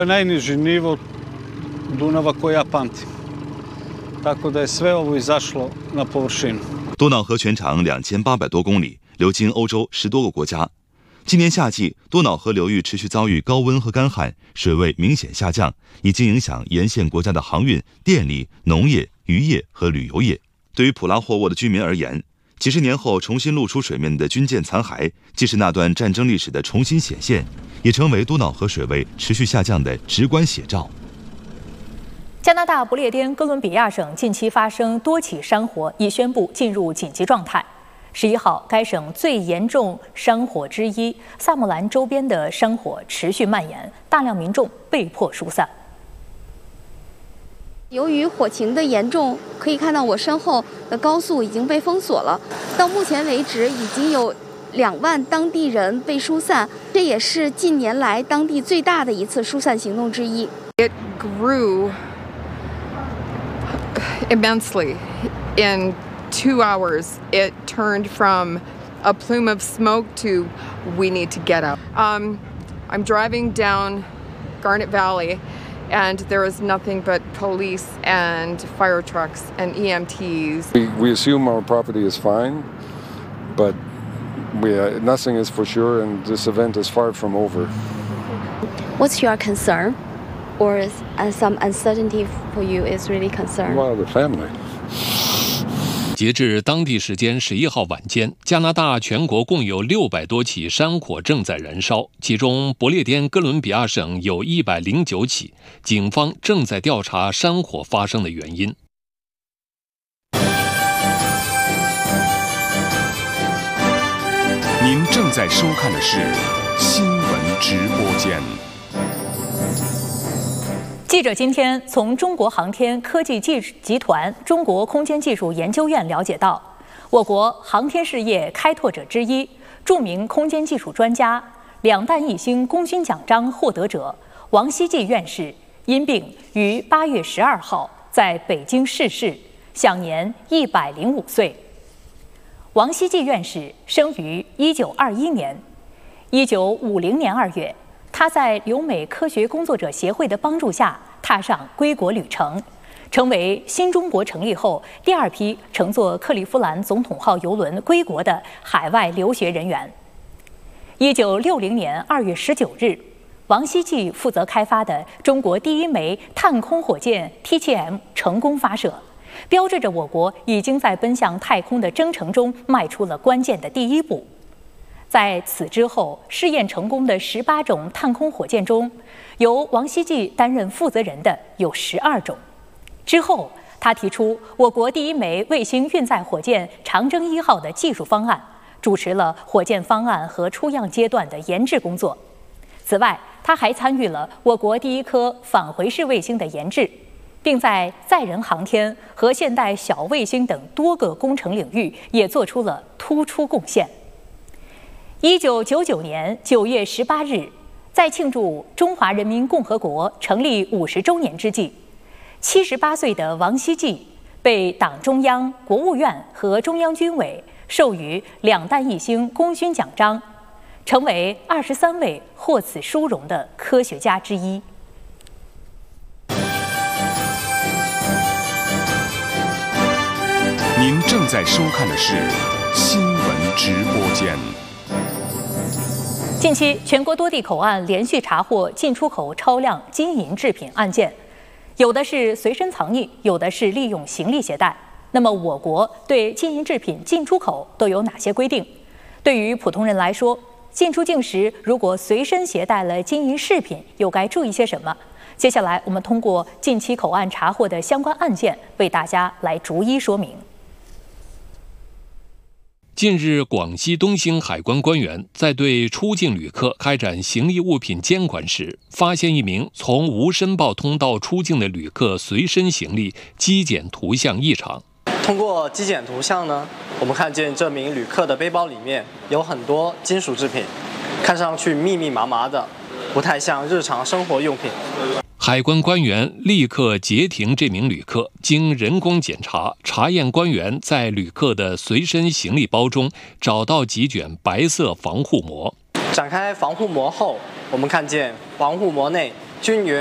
Najniži nivo Dunava koji ja pamtim. Tako da je sve ovo izašlo na površinu. 多瑙河全长2800多公里，流经欧洲10多个国家。今年夏季，多瑙河流域持续遭遇高温和干旱，水位明显下降，已经影响沿线国家的航运、电力、农业、渔业和旅游业。对于普拉霍沃的居民而言，几十年后重新露出水面的军舰残骸，既是那段战争历史的重新显现，也成为多瑙河水位持续下降的直观写照。 加拿大不列颠哥伦比亚省近期发生多起山火，已宣布进入紧急状态。11号，该省最严重山火之一萨姆兰周边的山火持续蔓延，大量民众被迫疏散。 由于火情的严重，可以看到我身后的高速已经被封锁了。到目前为止，已经有2万当地人被疏散，这也是近年来当地最大的一次疏散行动之一。 It grew immensely. In 2 hours, it turned from a plume of smoke to we need to get out. I'm driving down Garnet Valley, and there is nothing but police and fire trucks and EMTs. We assume our property is fine, but nothing is for sure, and this event is far from over. What's your concern, or some uncertainty for you is really concerned? Well, the family. 截至当地时间11号晚间，加拿大全国共有600多起山火正在燃烧，其中不列颠哥伦比亚省有109起，警方正在调查山火发生的原因。 您正在收看的是新闻直播间。 记者今天从中国航天科技集团中国空间技术研究院了解到，我国航天事业开拓者之一、著名空间技术专家、2弹1星功勋奖章获得者王希季院士因病于8月12号在北京逝世，享年105岁。王希季院士生于1921年，1950年2月。他在留美科学工作者协会的帮助下踏上归国旅程，成为新中国成立后第2批乘坐克利夫兰总统号邮轮归国的海外留学人员。1960年2月19日，王希季负责开发的中国第1枚探空火箭 T7M 成功发射，标志着我国已经在奔向太空的征程中迈出了关键的第1步。在此之后，试验成功的18种探空火箭中，由王希季担任负责人的有12种。之后，他提出我国第1枚卫星运载火箭长征1号的技术方案，主持了火箭方案和出样阶段的研制工作。此外，他还参与了我国第1颗返回式卫星的研制，并在载人航天和现代小卫星等多个工程领域也做出了突出贡献。1999年9月18日，在庆祝中华人民共和国成立50周年之际，78岁的王希季被党中央、国务院和中央军委授予2弹1星功勋奖章，成为23位获此殊荣的科学家之一。 您正在收看的是新闻直播间。 近期，全国多地口岸连续查获进出口超量金银制品案件，有的是随身藏匿，有的是利用行李携带。那么，我国对金银制品进出口都有哪些规定？对于普通人来说，进出境时如果随身携带了金银饰品，又该注意些什么？接下来，我们通过近期口岸查获的相关案件，为大家来逐一说明。 近日，广西东兴海关官员在对出境旅客开展行李物品监管时，发现一名从无申报通道出境的旅客随身行李机检图像异常。 通过机检图像呢，我们看见这名旅客的背包里面有很多金属制品，看上去密密麻麻的，不太像日常生活用品。 海关官员立刻截停这名旅客，经人工检查，查验官员在旅客的随身行李包中找到几卷白色防护膜。 展开防护膜后，我们看见防护膜内军援。